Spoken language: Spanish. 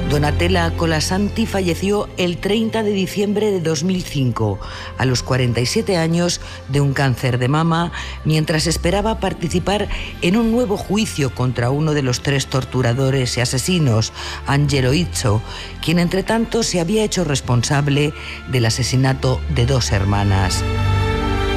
Donatella Colasanti falleció el 30 de diciembre de 2005, a los 47 años, de un cáncer de mama, mientras esperaba participar en un nuevo juicio contra uno de los 3 torturadores y asesinos, Angelo Izzo, quien entre tanto se había hecho responsable del asesinato de 2 hermanas.